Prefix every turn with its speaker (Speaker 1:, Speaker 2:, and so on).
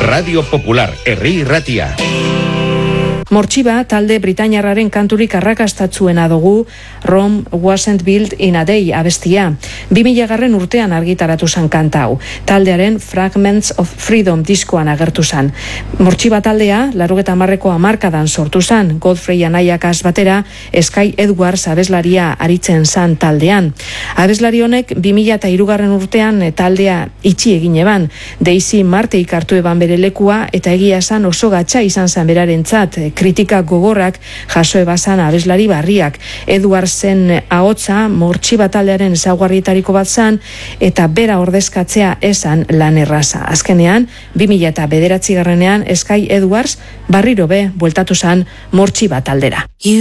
Speaker 1: Radio Popular, herri irratia.
Speaker 2: Mortxiba talde britainiarraren kanturik arrakastatzuena dugu Rome Wasn't Built in a Day abestia. 2000 urtean argitaratu zen kanta hau. Taldearen Fragments of Freedom diskoan agertu zen. Mortxiba taldea 80ko hamarkadan sortu zen. Godfrey anaiakaz batera Sky Edwards abeslaria aritzen zen taldean. Abeslari honek 2003 urtean taldea itxi egin eban. Daisy Marteik hartu eban bere lekua eta egia esan oso gatza izan zen berarentzat. Kritika gogorrak jaso ebazan abeslari barriak. Edwardsen ahotsa Mortxiba taldearen ezaugarrietariko bat zan eta bera ordezkatzea esan lan erraza. Azkenean, 2009 Sky Edwards barriro be bueltatu zan Mortxiba taldera.